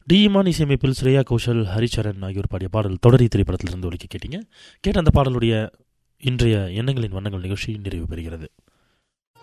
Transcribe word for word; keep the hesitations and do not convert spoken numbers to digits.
Demon இசையமைப்பில் ஸ்ரேயா கோஷல், ஹரிச்சரன் ஆகியோர் பாடிய பாடல் தொடரி திரைப்படத்திலிருந்து ஒலிக்க கேட்டீங்க. கேட்ட அந்த பாடலுடைய இன்றைய எண்ணங்களின் வண்ணங்கள் நிகழ்ச்சி நிறைவு பெறுகிறது.